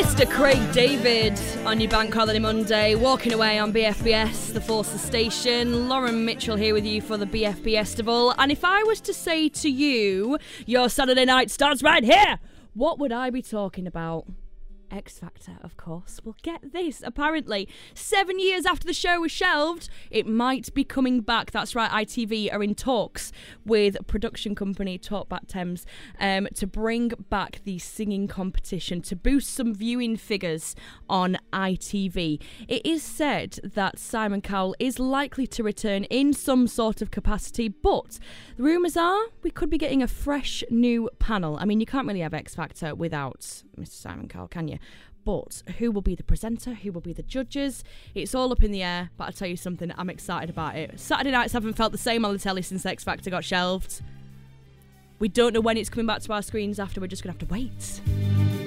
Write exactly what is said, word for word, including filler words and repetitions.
Mister Craig David on your Bank Holiday Monday, walking away on B F B S, the Forces Station. Lauren Mitchell here with you for the B F B Estival. And if I was to say to you, your Saturday night starts right here, what would I be talking about? X Factor, of course. Well, get this. Apparently, seven years after the show was shelved, it might be coming back. That's right, I T V are in talks with production company Talkback Thames um, to bring back the singing competition to boost some viewing figures on I T V. It is said that Simon Cowell is likely to return in some sort of capacity, but the rumours are we could be getting a fresh new panel. I mean, you can't really have X Factor without Mister Simon Cowell, can you? But who will be the presenter? Who will be the judges? It's all up in the air, but I'll tell you something, I'm excited about it. Saturday nights haven't felt the same on the telly since X Factor got shelved. We don't know when it's coming back to our screens after, we're just going to have to wait.